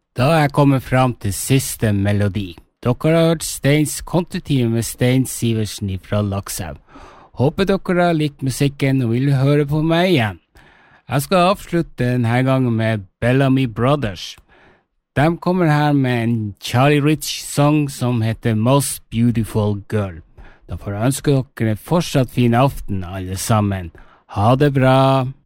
Da er jeg kommet fram til siste melodi. Dere har hørt Steins kontetime med Stein Sivertsen fra Lakselv. Håper dere har likt musikken og vil høre på meg igjen. Jeg skal avslutte denne gangen med Bellamy Brothers. De kommer her med en Charlie Rich-sang som heter Most Beautiful Girl. Da får jeg ønske dere en fortsatt fin aften, alle sammen. Ha det bra!